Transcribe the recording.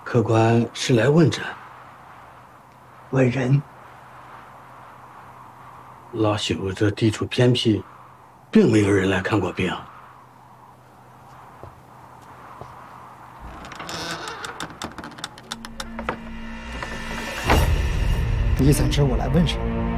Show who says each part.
Speaker 1: 客官是来问诊。
Speaker 2: 问人。
Speaker 1: 老朽这地处偏僻，并没有人来看过病。
Speaker 2: 你怎知我来问什么？